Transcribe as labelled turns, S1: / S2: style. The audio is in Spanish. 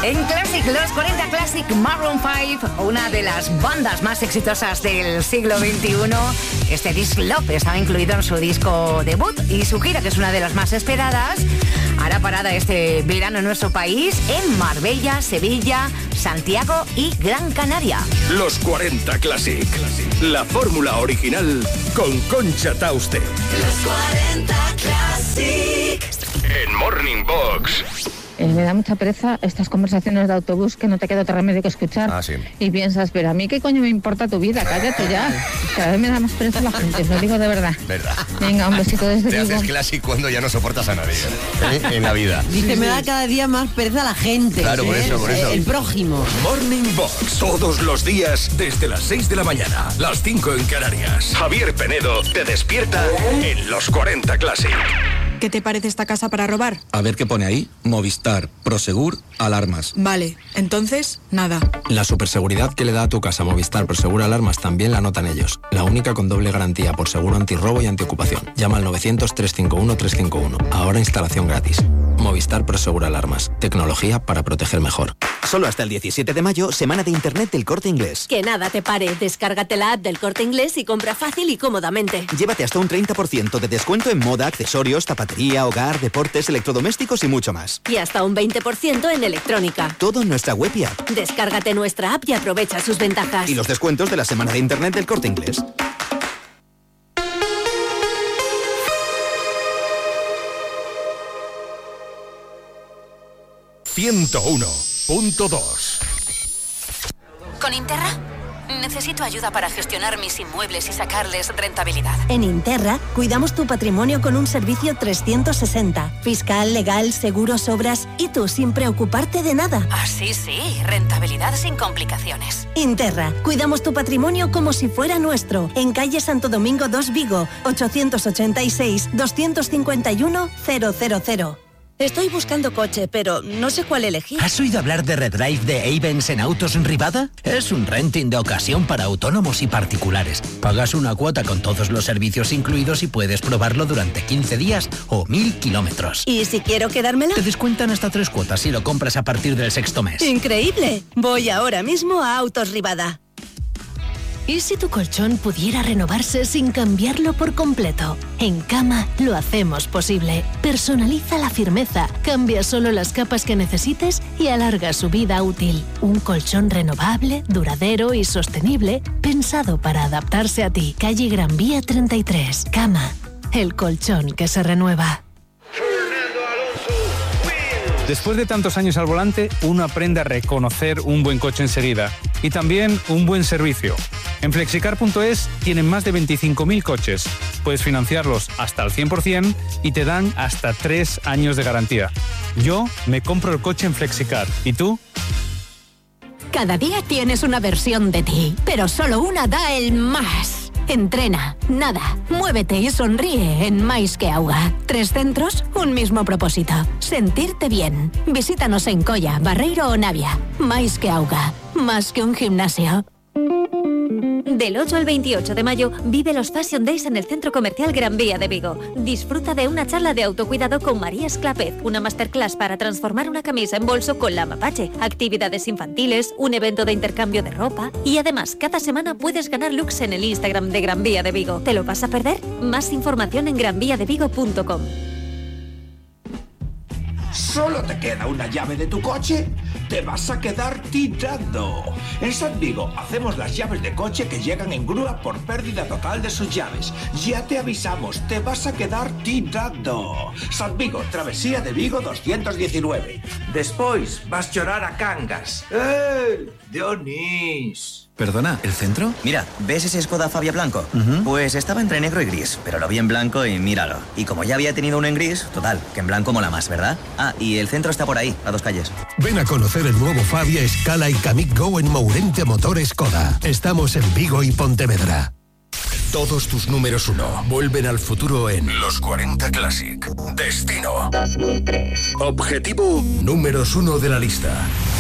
S1: En Classic, los 40 Classic, Maroon 5, una de las bandas más exitosas del siglo XXI. Este disc Love estaba incluido en su disco debut y su gira, que es una de las más esperadas, hará parada este verano en nuestro país, en Marbella, Sevilla, Santiago y Gran Canaria.
S2: Los 40 Classic, la fórmula original con Concha Tauste.
S3: Los 40 Classic.
S2: En Morning Box.
S4: Me da mucha pereza estas conversaciones de autobús que no te queda otro remedio que escuchar.
S5: Sí.
S4: Y piensas, pero a mí qué coño me importa tu vida, cállate ya. Cada vez me da más pereza la gente, os lo digo de verdad.
S5: Verdad.
S4: Venga, un besito desde
S5: Te
S4: Vigo.
S5: haces Classic cuando ya no soportas a nadie, en la vida.
S6: Dice, me da cada día más pereza la gente.
S5: Claro, por eso.
S6: El prójimo.
S2: Morning Box, todos los días desde las 6 de la mañana, las 5 en Canarias. Javier Penedo te despierta en los 40 Classic.
S7: ¿Qué te parece esta casa para robar?
S8: A ver qué pone ahí. Movistar, Prosegur, Alarmas.
S7: Vale, entonces, nada.
S8: La superseguridad que le da a tu casa Movistar, Prosegur, Alarmas también la notan ellos. La única con doble garantía por seguro antirrobo y antiocupación. Llama al 900-351-351. Ahora instalación gratis. Movistar, Prosegur, Alarmas. Tecnología para proteger mejor.
S9: Solo hasta el 17 de mayo, semana de internet del Corte Inglés.
S10: Que nada te pare. Descárgate la app del Corte Inglés y compra fácil y cómodamente.
S9: Llévate hasta un 30% de descuento en moda, accesorios, zapatería, hogar, deportes, electrodomésticos y mucho más.
S10: Y hasta un 20% en electrónica.
S9: Todo en nuestra web y app.
S10: Descárgate nuestra app y aprovecha sus ventajas.
S9: Y los descuentos de la semana de internet del Corte Inglés.
S2: ...101.2.
S11: Con Interra, necesito ayuda para gestionar mis inmuebles y sacarles rentabilidad.
S10: En Interra, cuidamos tu patrimonio con un servicio 360. Fiscal, legal, seguros, obras y tú sin preocuparte de nada.
S11: Ah, sí, rentabilidad sin complicaciones.
S10: Interra, cuidamos tu patrimonio como si fuera nuestro. En calle Santo Domingo 2 Vigo, 886-251-000. Estoy buscando coche, pero no sé cuál elegir.
S12: ¿Has oído hablar de Redrive de Avens en Autos Rivada? Es un renting de ocasión para autónomos y particulares. Pagas una cuota con todos los servicios incluidos y puedes probarlo durante 15 días o 1000 kilómetros.
S10: ¿Y si quiero quedármela?
S12: Te descuentan hasta 3 cuotas si lo compras a partir del 6º mes.
S10: ¡Increíble! Voy ahora mismo a Autos Rivada.
S13: ¿Y si tu colchón pudiera renovarse sin cambiarlo por completo? En Cama lo hacemos posible. Personaliza la firmeza, cambia solo las capas que necesites y alarga su vida útil. Un colchón renovable, duradero y sostenible, pensado para adaptarse a ti. Calle Gran Vía 33. Cama, el colchón que se renueva.
S14: Después de tantos años al volante, uno aprende a reconocer un buen coche enseguida y también un buen servicio. En Flexicar.es tienen más de 25.000 coches. Puedes financiarlos hasta el 100% y te dan hasta 3 años de garantía. Yo me compro el coche en Flexicar. ¿Y tú?
S13: Cada día tienes una versión de ti, pero solo una da el más. Entrena, nada, muévete y sonríe en Mais que Auga. 3 centros, un mismo propósito. Sentirte bien. Visítanos en Colla, Barreiro o Navia. Mais que Auga. Más que un gimnasio.
S15: Del 8 al 28 de mayo, vive los Fashion Days en el Centro Comercial Gran Vía de Vigo. Disfruta de una charla de autocuidado con María Esclapez, una masterclass para transformar una camisa en bolso con la Mapache, actividades infantiles, un evento de intercambio de ropa y además, cada semana puedes ganar looks en el Instagram de Gran Vía de Vigo. ¿Te lo vas a perder? Más información en granviadevigo.com.
S16: ¿Solo te queda una llave de tu coche? Te vas a quedar tirando. En San Vigo hacemos las llaves de coche que llegan en grúa por pérdida total de sus llaves. Ya te avisamos, te vas a quedar tirando. San Vigo, travesía de Vigo 219. Después vas a llorar a Cangas. Dionís.
S17: Perdona, ¿el centro?
S18: Mira, ¿ves ese Skoda Fabia blanco? Pues estaba entre negro y gris, pero lo vi en blanco y míralo. Y como ya había tenido uno en gris, total, que en blanco mola más, ¿verdad? Ah, y el centro está por ahí, a 2 calles.
S2: Ven a conocer el nuevo Fabia, Scala y Kamiq Go en Mourente Motor Skoda. Estamos en Vigo y Pontevedra. Todos tus números 1 vuelven al futuro en Los 40 Classic. Destino. Objetivo números 1 de la lista.